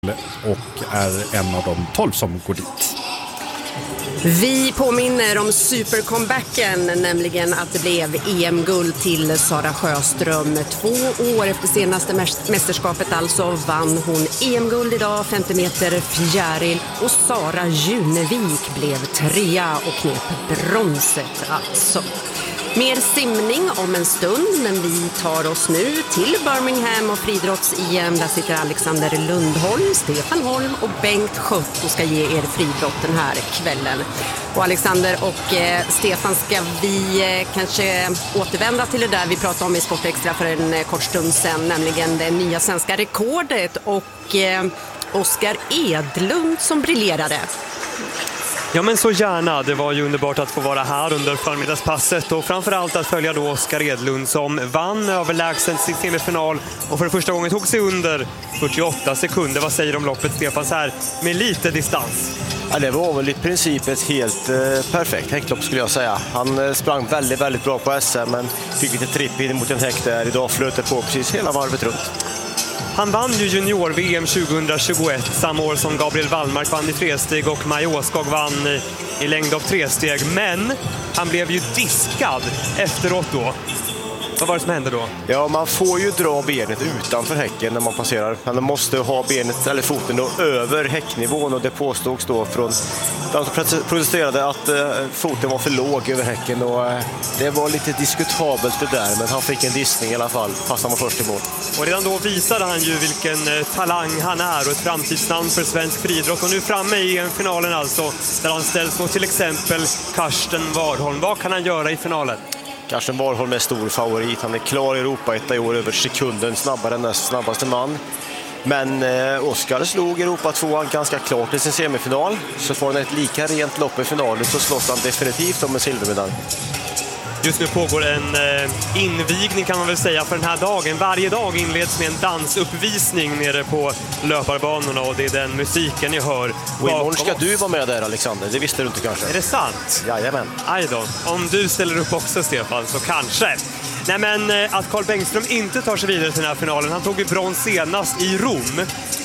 och är en av de 12 som går dit. Vi påminner om supercomebacken, nämligen att det blev EM-guld till Sara Sjöström. 2 år efter senaste mästerskapet alltså vann hon EM-guld idag, 50 meter fjäril, och Sara Junevik blev 3 och knep bronset alltså. Mer simning om en stund, men vi tar oss nu till Birmingham och friidrotts-EM. Där sitter Alexander Lundholm, Stefan Holm och Bengt Schött och ska ge er friidrott den här kvällen. Och Alexander och Stefan, ska vi kanske återvända till det där vi pratade om i Sportextra för en kort stund sedan, nämligen det nya svenska rekordet och Oskar Edlund som briljerade. Ja, men så gärna. Det var ju underbart att få vara här under förmiddagspasset och framförallt att följa då Oskar Edlund som vann överlägset sin semifinal och för första gången tog sig under 48 sekunder. Vad säger du om loppet, Stefan, så här med lite distans? Ja, det var väl i princip ett helt perfekt häcklopp skulle jag säga. Han sprang väldigt, väldigt bra på SM men fick lite tripp in mot en häck där. Idag flöt det på precis hela varvet runt. Han vann ju junior-VM 2021, samma år som Gabriel Wallmark vann i 3-steg och Maja Åskog vann i längd av 3-steg. Men han blev ju diskad efteråt då. Vad var det som hände då? Ja, man får ju dra benet utanför häcken när man passerar. Man måste ha benet eller foten då över häcknivån och det påstods då från de som protesterade att foten var för låg över häcken och det var lite diskutabelt det där, men han fick en diskning i alla fall fast han var först i mål. Och redan då visade han ju vilken talang han är och ett framtidsnamn för svensk friidrott och nu framme i en finalen alltså där han ställs mot till exempel Karsten Warholm. Vad kan han göra i finalen? Karsten Warholm är stor favorit. Han är klar i Europa ett år över sekunden snabbare än näst snabbaste man. Men Oskar slog Europa 2 ganska klart i sin semifinal. Så får han ett lika rent lopp i finalen så slåss han definitivt om en silvermedalj. Just nu pågår en invigning kan man väl säga för den här dagen. Varje dag inleds med en dansuppvisning nere på löparbanorna och det är den musiken jag hör. Och imorgon ska du vara med där, Alexander, det visste du inte kanske. Är det sant? Jajamän. Aj då, om du ställer upp också, Stefan, så kanske. Nej, men att Carl Bengström inte tar sig vidare till den här finalen. Han tog ju brons senast i Rom.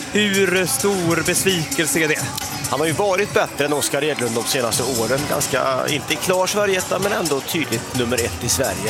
Hur stor besvikelse är det? Han har ju varit bättre än Oskar Edlund de senaste åren. Ganska, inte klar Sverigeetta, men ändå tydligt nummer 1 i Sverige.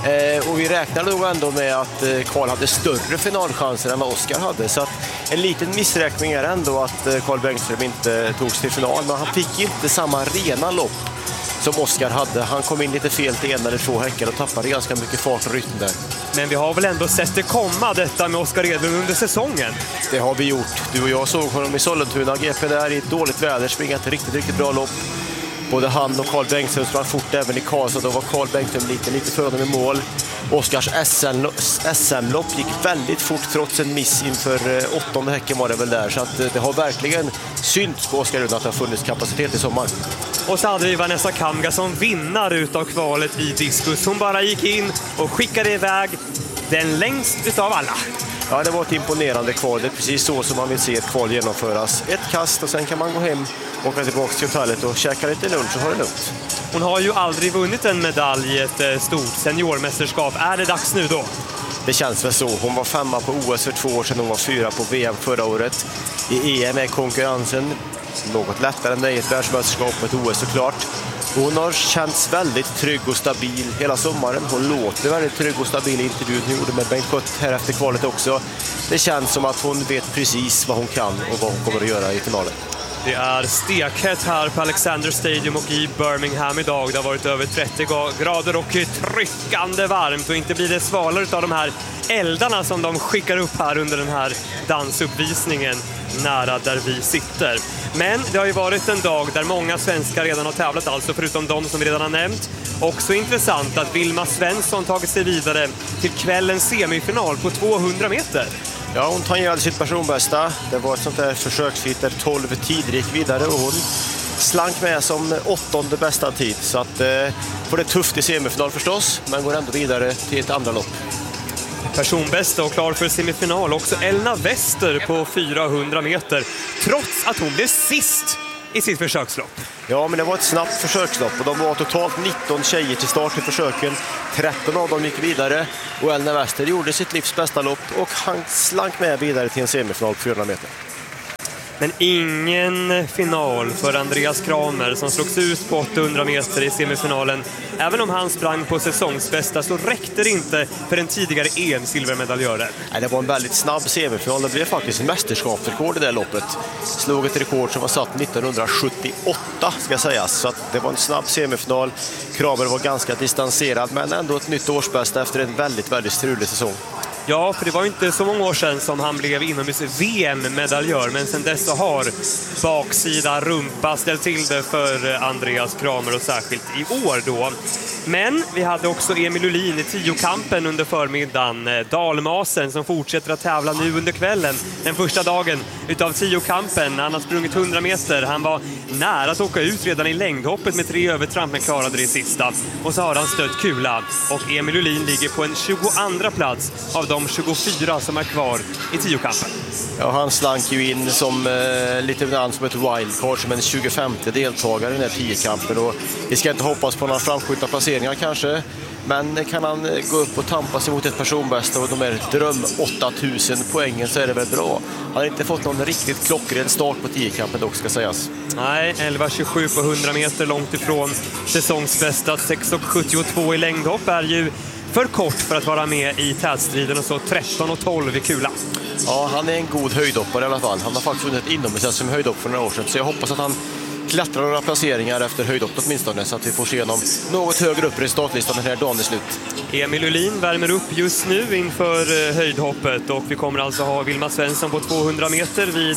Och vi räknade nog ändå med att Carl hade större finalchanser än vad Oskar hade. Så att en liten missräkning är ändå att Carl Bengström inte togs till final. Men han fick ju inte samma rena lopp som Oskar hade. Han kom in lite fel till 1 eller 2 häckar och tappade ganska mycket fart och rytm där. Men vi har väl ändå sett det komma, detta med Oskar Edlund under säsongen? Det har vi gjort. Du och jag såg honom i Sollentuna. GP där i dåligt väder, springa ett riktigt bra lopp. Både han och Carl Bengström sprang fort även i Karlstad. Då var Carl Bengström lite före med mål. Oskars SM-lopp gick väldigt fort trots en miss inför 8:e häcken var det väl där. Så att det har verkligen synts på Oskar Edlund att det har funnits kapacitet i sommar. Och så hade vi Vanessa Kamga som vinnare utav kvalet i diskus. Hon bara gick in och skickade iväg den längst utav alla. Ja, det var ett imponerande kval. Det är precis så som man vill se ett kval genomföras. Ett kast och sen kan man gå hem och åka tillbaka till hotellet och käka lite lunch och ha det lugnt. Hon har ju aldrig vunnit en medalj i ett stort seniormästerskap. Är det dags nu då? Det känns väl så. Hon var 5:a på OS för 2 år sedan. Hon var 4:a på VM förra året. I EM är konkurrensen något lättare än det i ett världsmästerskap och ett OS såklart. Hon har känts väldigt trygg och stabil hela sommaren. Hon låter väldigt trygg och stabil i intervjun hon gjorde med Bengt Schött här efter kvalet också. Det känns som att hon vet precis vad hon kan och vad hon kommer att göra i finalen. Det är stekhett här på Alexander Stadium och i Birmingham idag. Det har varit över 30 grader och tryckande varmt och inte blir det svalare av de här eldarna som de skickar upp här under den här dansuppvisningen nära där vi sitter. Men det har ju varit en dag där många svenskar redan har tävlat, alltså förutom de som vi redan har nämnt. Också intressant att Vilma Svensson tagit sig vidare till kvällens semifinal på 200 meter. Ja, hon tangerade sitt personbästa. Det var ett sånt där försöksfit där 12 tider gick vidare och hon slank med som 8:e bästa tid. Så att får det tufft i semifinal förstås, men går ändå vidare till ett andra lopp. Personbästa och klar för semifinal också Elna Wester på 400 meter, trots att hon blev sist i sitt försökslopp. Ja, men det var ett snabbt försökslopp och de var totalt 19 tjejer till start i försöken. 13 av dem gick vidare och Elna Wester gjorde sitt livs bästa lopp och han slank med vidare till en semifinal på 400 meter. Men ingen final för Andreas Kramer som slogs ut på 800 meter i semifinalen. Även om han sprang på säsongsbästa så räckte det inte för den tidigare EM-silvermedaljören. Nej, det var en väldigt snabb semifinal. Det blev faktiskt en mästerskapsrekord i det loppet. Slog ett rekord som var satt 1978 ska sägas. Så att det var en snabb semifinal. Kramer var ganska distanserad men ändå ett nytt årsbästa efter en väldigt, väldigt strulig säsong. Ja, för det var inte så många år sedan som han blev inomhus VM-medaljör. Men sedan dess så har baksida rumpa ställt till det för Andreas Kramer och särskilt i år då. Men vi hade också Emil Uhlin i 10-kampen under förmiddagen. Dalmasen som fortsätter att tävla nu under kvällen. Den första dagen utav 10-kampen. Han har sprungit 100 meter. Han var nära att åka ut redan i längdhoppet med 3 övertramp men klarade det sista. Och så har han stött kula. Och Emil Uhlin ligger på en 22:a plats av de 24 som är kvar i 10-kampen. Ja, han slank ju in som lite grann som ett wildcard, som en 25:e deltagare i den här 10-kampen. Och vi ska inte hoppas på några framskjutna placeringar kanske, men kan han gå upp och tampa sig mot ett personbästa och de är dröm 8000 poängen så är det väl bra. Han har inte fått någon riktigt klockren start på 10-kampen dock ska sägas. Nej, 11.27 på 100 meter långt ifrån säsongsbästa. 6.72 i längdhopp är ju för kort för att vara med i tätstriden och så 13.12 i kula. Ja, han är en god höjdhoppare i alla fall. Han har faktiskt vunnit inomhus som höjdhopp för några år sedan. Så jag hoppas att han klättrar några placeringar efter höjdhoppet åtminstone så att vi får se honom något högre upp i startlistan när dagen är slut. Emil Uhlin värmer upp just nu inför höjdhoppet och vi kommer alltså ha Vilma Svensson på 200 meter vid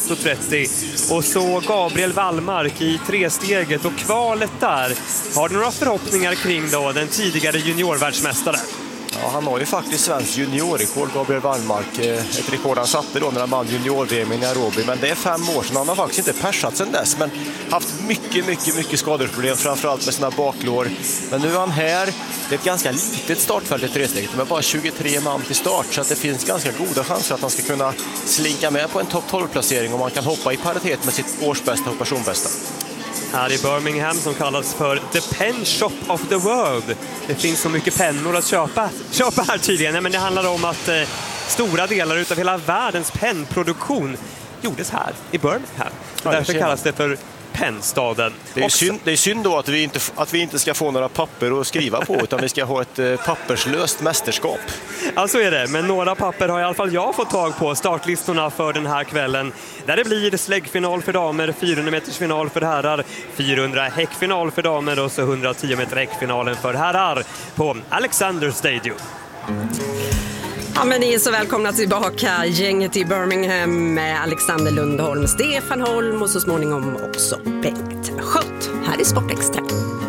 21.30 och så Gabriel Wallmark i 3-steget och kvalet där. Har du några förhoppningar kring då den tidigare juniorvärldsmästaren? Ja, han har ju faktiskt svensk juniorrekord, Gabriel Wallmark. Ett rekord han satte då när han vann junior-VM i Nairobi. Men det är 5 år sedan. Han har faktiskt inte persat sedan dess. Men haft mycket skadeproblem, framförallt med sina baklår. Men nu är han här. Det är ett ganska litet startfält i 3-steget. Med bara 23 man till start. Så att det finns ganska goda chanser att han ska kunna slinka med på en topp 12-placering. Om man kan hoppa i paritet med sitt årsbästa och personbästa. Här i Birmingham som kallas för The Pen Shop of the World. Det finns så mycket pennor att köpa här tydligen. Nej, men det handlar om att stora delar utav hela världens pennproduktion gjordes här i Birmingham. Därför kallas det för pennstaden. Det är synd då att vi inte ska få några papper att skriva på utan vi ska ha ett papperslöst mästerskap. Alltså är det, men några papper har i alla fall jag fått tag på. Startlistorna för den här kvällen. Där det blir släggfinal för damer, 400 meters final för herrar, 400 häckfinal för damer och så 110 meter häckfinalen för herrar på Alexander Stadium. Ja, men ni är så välkomna tillbaka, gänget i Birmingham med Alexander Lundholm, Stefan Holm och så småningom också Bengt Schött här i Sportextra.